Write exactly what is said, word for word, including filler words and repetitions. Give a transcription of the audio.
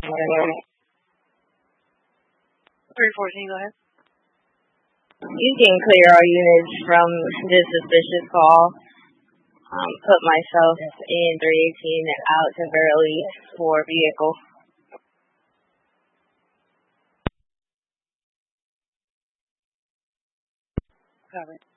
three fourteen, go ahead. You can clear all units from this suspicious call. Um, put myself in three eighteen and out to Verily for vehicle. Covered.